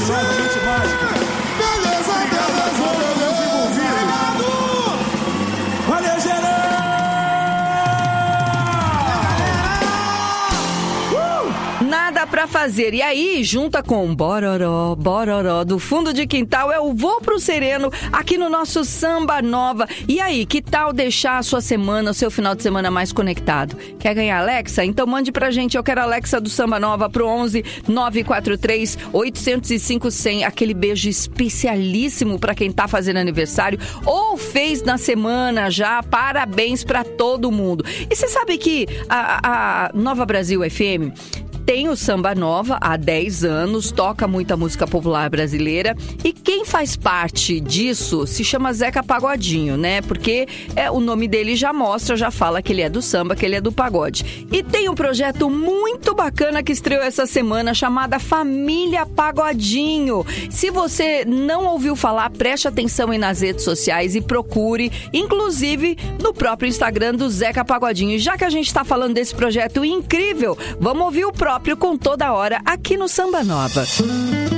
Noite mágica. Beleza, Valeu, Gerão! Nada pra fazer. E aí, junta com Bororó, Bororó, do fundo de quintal, é o Vou Pro Sereno, aqui no nosso Samba Nova. E aí, que tal deixar a sua semana, o seu final de semana mais conectado? Quer ganhar Alexa? Então mande pra gente, eu quero a Alexa do Samba Nova pro 11 943 805 100. Aquele beijo especialíssimo pra quem tá fazendo aniversário ou fez na semana já. Parabéns pra todo mundo. E você sabe que a Nova Brasil FM tem o Samba Nova há 10 anos, toca muita música popular brasileira e quem faz parte disso se chama Zeca Pagodinho, né? Porque o nome dele já mostra, já fala que ele é do samba, que ele é do pagode. E tem um projeto muito bacana que estreou essa semana chamada Família Pagodinho. Se você não ouviu falar, preste atenção aí nas redes sociais e procure, inclusive no próprio Instagram do Zeca Pagodinho. E já que a gente está falando desse projeto incrível, vamos ouvir o próprio com toda hora aqui no Samba Nova.